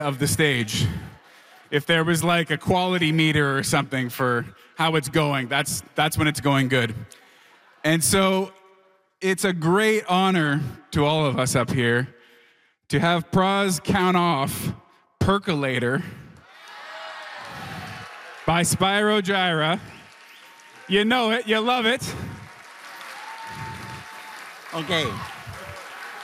of the stage. If there was like a quality meter or something for how it's going, that's when it's going good. And so it's a great honor to all of us up here to have Praz count off Percolator by Spyro Gyra. You know it, you love it. Okay.